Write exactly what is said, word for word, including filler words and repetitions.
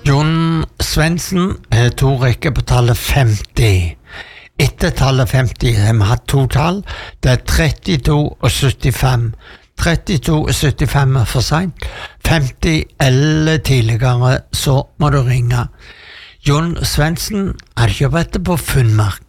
Jon Svendsen er to rekker på tallet femti. Etter tallet femti har vi hatt to tall. Det er trettito og syttifem. trettito og syttifem er for sent. femti eller tidligere, så må du ringe. Jon Svendsen er kjøpet på Funnmark.